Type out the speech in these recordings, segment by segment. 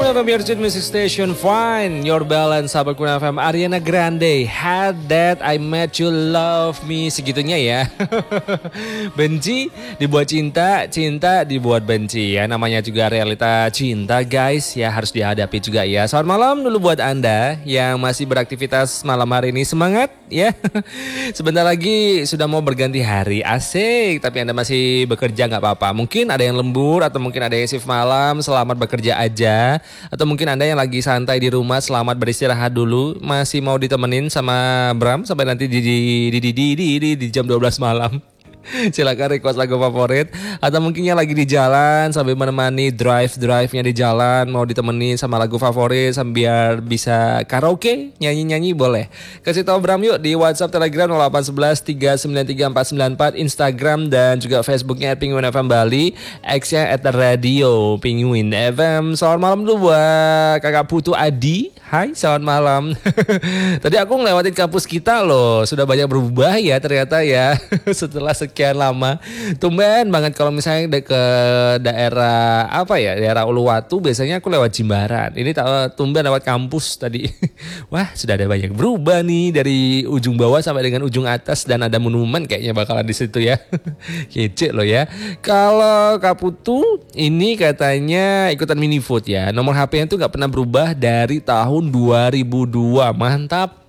FM, your music station, find your balance. Sahabat Kuna FM, Ariana Grande, Had That I Met You Love Me. Segitunya ya. Benci dibuat cinta, cinta dibuat benci ya. Namanya juga realita cinta guys ya, harus dihadapi juga ya. Selamat malam dulu buat Anda yang masih beraktivitas malam hari ini. Semangat ya. Sebentar lagi sudah mau berganti hari, asik. Tapi Anda masih bekerja gak apa-apa. Mungkin ada yang lembur atau mungkin ada yang shift malam, selamat bekerja aja. Atau mungkin Anda yang lagi santai di rumah, selamat beristirahat dulu. Masih mau ditemenin sama Bram sampai nanti di jam 12 malam. Silakan request lagu favorit. Atau mungkin yang lagi di jalan sambil menemani drive-nya di jalan, mau ditemani sama lagu favorit sambil biar bisa karaoke, nyanyi-nyanyi boleh. Kasih tahu Bram yuk di WhatsApp, Telegram 0811 393 494, Instagram dan juga Facebooknya @Penguin FM Bali, X-nya @radio Penguin FM. Selamat malam dulu buat Kakak Putu Adi. Hai, selamat malam. Tadi aku ngelewatin kampus kita loh, sudah banyak berubah ya ternyata ya. Setelah sekian lama, tumben banget kalau misalnya ke daerah apa ya, daerah Uluwatu biasanya aku lewat Jimbaran. Ini tumben lewat kampus tadi. Wah, sudah ada banyak berubah nih dari ujung bawah sampai dengan ujung atas dan ada monumen kayaknya bakalan di situ ya. Kece loh ya. Kalau Kak Putu ini katanya ikutan mini food ya. Nomor HP-nya tuh nggak pernah berubah dari tahun 2002. Mantap.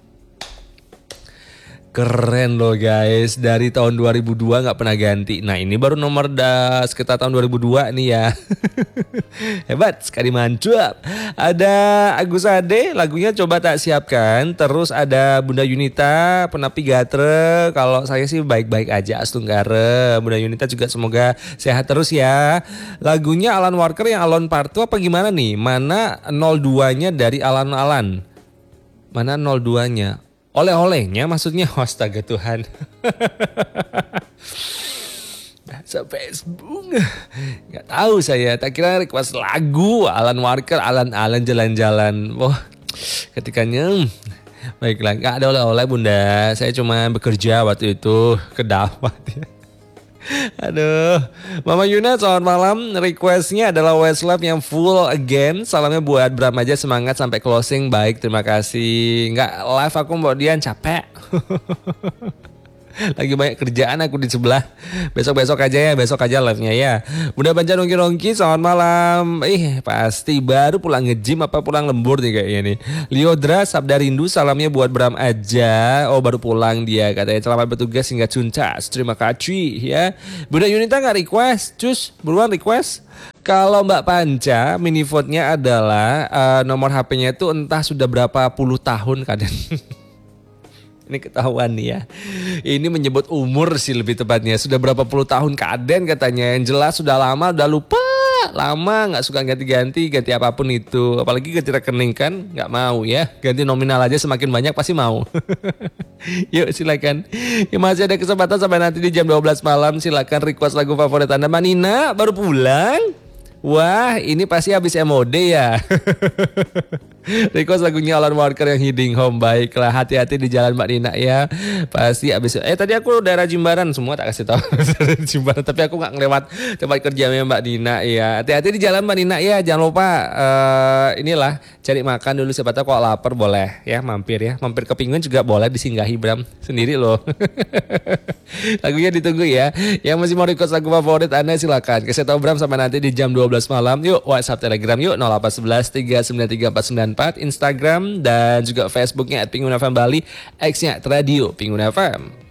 Keren loh guys, dari tahun 2002 gak pernah ganti. Nah ini baru nomor sekitar tahun 2002 nih ya. Hebat sekali, mantap. Ada Agus Ade, lagunya coba tak siapkan. Terus ada Bunda Yunita, Penapi Gatre. Kalau saya sih baik-baik aja, Astunggare. Bunda Yunita juga semoga sehat terus ya. Lagunya Alan Walker yang Alone Part 2 apa gimana nih? Mana 02-nya dari Alan? Mana 02-nya? Oleh-olehnya maksudnya, astaga Tuhan. Bahasa Facebook. Gak tahu saya, tak kira request lagu Alan Walker, Alan jalan-jalan. Wah, ketikanya baiklah, gak ada oleh-oleh Bunda. Saya cuma bekerja waktu itu ke Dawat ya. Aduh, Mama Yuna selamat malam. Requestnya adalah Westlife yang Full Again. Salamnya buat Bram aja, semangat sampai closing. Baik, terima kasih. Nggak live aku Mbak Dian, capek. Lagi banyak kerjaan aku di sebelah. Besok aja ya, besok aja live-nya ya. Bunda Banjar Rongki, selamat malam. Pasti baru pulang nge-gym apa pulang lembur nih kayaknya nih. Liodra Sabda Rindu, salamnya buat Bram aja. Oh baru pulang dia, katanya selamat bertugas hingga tuntas. Terima kasih ya. Bunda Yunita nggak request, cus buruan request. Kalau Mbak Panca, mini vote-nya adalah nomor HP-nya itu entah sudah berapa puluh tahun kadang. Ini ketahuan nih ya. Ini menyebut umur sih lebih tepatnya. Sudah berapa puluh tahun kaden katanya. Yang jelas sudah lama, udah lupa. Lama gak suka ganti apapun itu. Apalagi ganti rekening kan gak mau ya. Ganti nominal aja semakin banyak pasti mau. Yuk silakan. Ya, masih ada kesempatan sampai nanti di jam 12 malam. Silakan request lagu favorit Anda. Manina baru pulang. Wah, ini pasti habis MOD ya. Request lagunya Alan Walker yang Heading Home. Baiklah, hati-hati di jalan Mbak Nina ya. Pasti habis. Tadi aku daerah Jimbaran semua tak kasih tahu. Jimbaran, tapi aku nggak ngelewat tempat kerjanya Mbak Nina ya. Hati-hati di jalan Mbak Nina ya. Jangan lupa inilah cari makan dulu, siapa tahu kalau lapar boleh ya mampir ya. Mampir ke Penguin juga boleh, disinggahi Bram sendiri loh. Lagunya ditunggu ya. Yang masih mau request lagu favorit Anda silakan. Kasih tahu Bram sampai nanti di jam 12 malam. Yuk WhatsApp, Telegram yuk 0811 393 494, Instagram dan juga Facebooknya @Penguin FM Bali, X-nya Radio Penguin FM.